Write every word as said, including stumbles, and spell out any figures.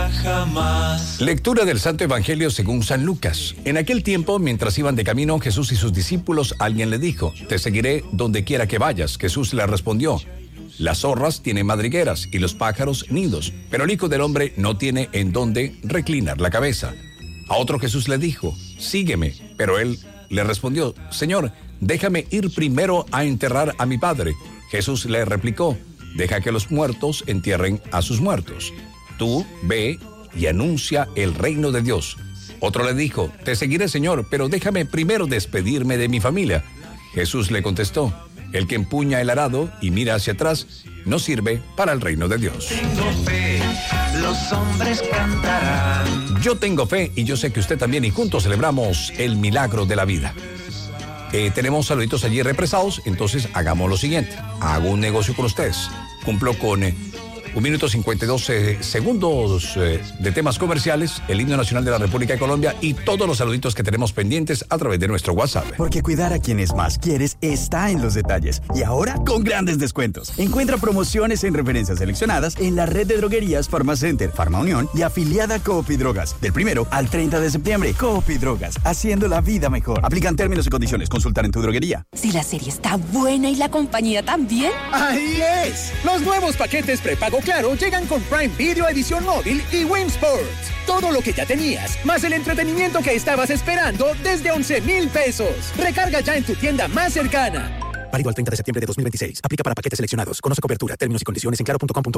jamás. Lectura del Santo Evangelio según San Lucas. En aquel tiempo, mientras iban de camino Jesús y sus discípulos, alguien le dijo: te seguiré donde quiera que vayas. Jesús le respondió: las zorras tienen madrigueras y los pájaros nidos, pero el Hijo del Hombre no tiene en dónde reclinar la cabeza. A otro Jesús le dijo: sígueme. Pero él le respondió: Señor, déjame ir primero a enterrar a mi padre. Jesús le replicó: deja que los muertos entierren a sus muertos. Tú ve y anuncia el reino de Dios. Otro le dijo: te seguiré, Señor, pero déjame primero despedirme de mi familia. Jesús le contestó: el que empuña el arado y mira hacia atrás no sirve para el reino de Dios. Tengo fe, los hombres cantarán. Yo tengo fe y yo sé que usted también, y juntos celebramos el milagro de la vida. Eh, tenemos saluditos allí represados, entonces hagamos lo siguiente. Hago un negocio con ustedes. Cumplo con eh, un minuto cincuenta y dos eh, segundos eh, de temas comerciales, el himno nacional de la República de Colombia y todos los saluditos que tenemos pendientes a través de nuestro WhatsApp. Porque cuidar a quienes más quieres está en los detalles. Y ahora con grandes descuentos. Encuentra promociones en referencias seleccionadas en la red de droguerías Farmacenter, Farmaunión y afiliada Coop y Drogas. Del primero al treinta de septiembre, Coop y Drogas, haciendo la vida mejor. Aplican términos y condiciones. Consultar en tu droguería. Si la serie está buena y la compañía también. ¡Ahí es! Los nuevos paquetes prepago Claro llegan con Prime Video Edición Móvil y Win Sports. Todo lo que ya tenías, más el entretenimiento que estabas esperando desde once mil pesos. Recarga ya en tu tienda más cercana. Válido al treinta de septiembre de dos mil veintiséis. Aplica para paquetes seleccionados. Conoce cobertura, términos y condiciones en claro punto com punto co.